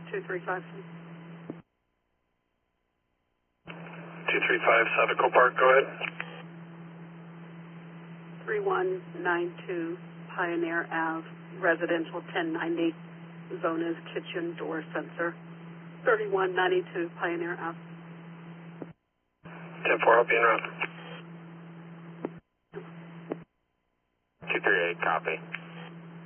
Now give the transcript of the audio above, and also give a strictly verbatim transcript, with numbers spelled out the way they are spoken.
two three five. two three five South Echo Park, go ahead. three one nine two Pioneer Ave, residential ten ninety. Zone is kitchen door sensor. thirty-one ninety-two Pioneer Ave. ten four, I'll be in route. two three eight, copy.